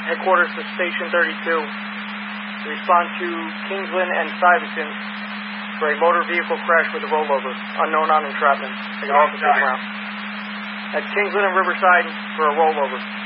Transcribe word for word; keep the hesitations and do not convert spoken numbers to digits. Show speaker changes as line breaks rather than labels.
headquarters to Station thirty-two. Respond to Kingsland and Stuyvesant for a motor vehicle crash with a rollover. Unknown on entrapment. I got all the around. At Kingsland and Riverside for a rollover.